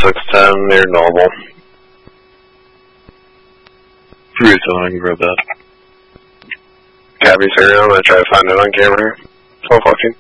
610 near Noble. Free zone, I can grab that. Cabby serial, I'm gonna try to find it on camera. 12 14.